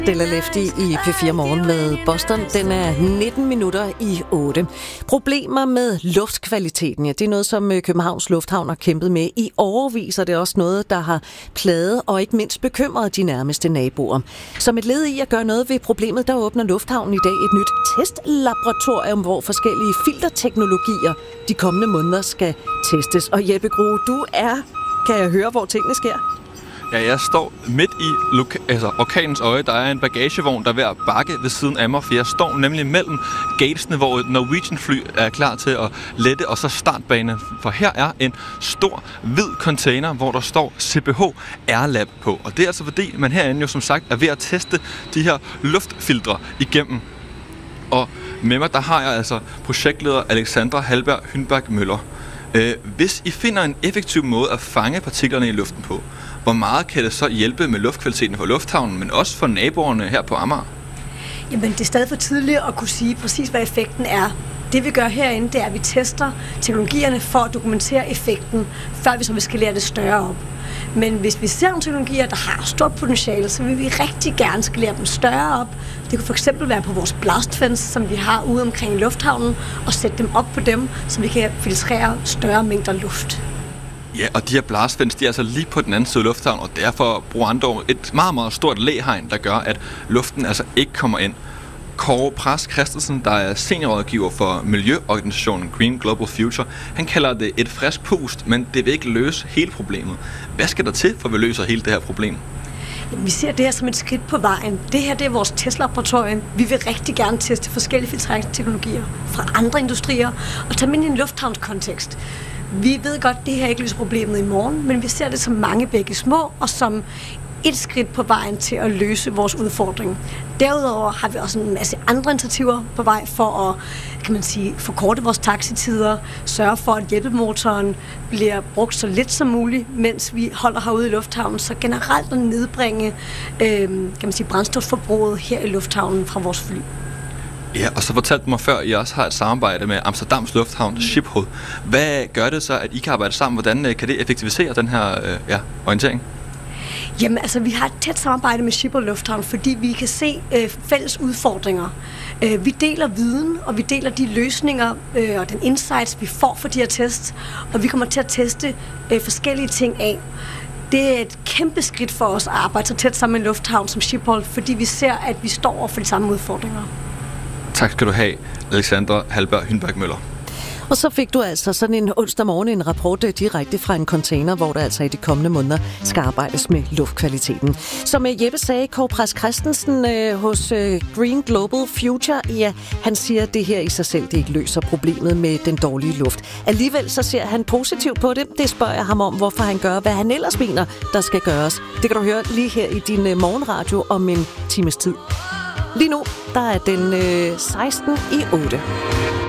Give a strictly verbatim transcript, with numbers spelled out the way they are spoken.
Stella Lefty i P fire Morgen med Boston. Den er nitten minutter i otte. Problemer med luftkvaliteten, ja, det er noget, som Københavns Lufthavn har kæmpet med i årevis, og det er også noget, der har plaget og ikke mindst bekymret de nærmeste naboer. Som et led i at gøre noget ved problemet, der åbner Lufthavnen i dag et nyt testlaboratorium, hvor forskellige filterteknologier de kommende måneder skal testes. Og Jeppe Grue, du er, kan jeg høre, hvor tingene sker? Ja, jeg står midt i loka- altså, orkanens øje. Der er en bagagevogn, der er ved at bakke ved siden af mig, for jeg står nemlig mellem gatesene, hvor et Norwegian-fly er klar til at lette, og så startbanen. For her er en stor, hvid container, hvor der står C P H Airlab på. Og det er altså fordi, man herinde jo som sagt er ved at teste de her luftfiltre igennem. Og med mig, der har jeg altså projektleder Alexandra Hallberg Hynberg Møller. Øh, hvis I finder en effektiv måde at fange partiklerne i luften på, hvor meget kan det så hjælpe med luftkvaliteten for lufthavnen, men også for naboerne her på Amager? Jamen, det er stadig for tidligt at kunne sige præcis, hvad effekten er. Det vi gør herinde, det er, at vi tester teknologierne for at dokumentere effekten, før vi så vil skalere det større op. Men hvis vi ser nogle teknologier, der har stort potentiale, så vil vi rigtig gerne skalere dem større op. Det kunne for eksempel være på vores blastfans, som vi har ude omkring lufthavnen, og sætte dem op på dem, så vi kan filtrere større mængder luft. Ja, og de her blastfans, de er altså lige på den anden side af lufthavnen, og derfor bruger andre et meget, meget stort læhegn, der gør, at luften altså ikke kommer ind. Kåre Præst Christensen, der er seniorrådgiver for miljøorganisationen Green Global Future, han kalder det et frisk pust, men det vil ikke løse hele problemet. Hvad skal der til, for at vi løser hele det her problem? Jamen, vi ser det her som et skridt på vejen. Det her, det er vores testlaboratorium. Vi vil rigtig gerne teste forskellige filtreringsteknologier fra andre industrier og tage dem ind i en lufthavnskontekst. Vi ved godt, at det her ikke løser problemet i morgen, men vi ser det som mange bække små og som et skridt på vejen til at løse vores udfordring. Derudover har vi også en masse andre initiativer på vej for at, kan man sige, forkorte vores taxitider, sørge for, at hjælpemotoren bliver brugt så lidt som muligt, mens vi holder herude i lufthavnen, så generelt at nedbringe øh, kan man sige, brændstofforbruget her i lufthavnen fra vores fly. Ja, og så fortalte du mig før, at I også har et samarbejde med Amsterdams Lufthavn Schiphol. Hvad gør det så, at I kan arbejde sammen? Hvordan kan det effektivisere den her øh, ja, orientering? Jamen, altså, vi har et tæt samarbejde med Schiphol Lufthavn, fordi vi kan se øh, fælles udfordringer. Øh, vi deler viden, og vi deler de løsninger øh, og den insights, vi får for de her tests, og vi kommer til at teste øh, forskellige ting af. Det er et kæmpe skridt for os at arbejde så tæt sammen med en lufthavn som Schiphol, fordi vi ser, at vi står over for de samme udfordringer. Tak skal du have, Alexandra Hallberg Hynberg Møller. Og så fik du altså sådan en onsdag morgen en rapport direkte fra en container, hvor der altså i de kommende måneder skal arbejdes med luftkvaliteten. Som Jeppe sagde, Kåre Præst Christensen øh, hos øh, Green Global Future, ja, han siger, at det her i sig selv det ikke løser problemet med den dårlige luft. Alligevel så ser han positivt på det. Det spørger jeg ham om, hvorfor han gør, hvad han ellers mener, der skal gøres. Det kan du høre lige her i din øh, morgenradio om en times tid. Lige nu, der er den øh, seksten i otte.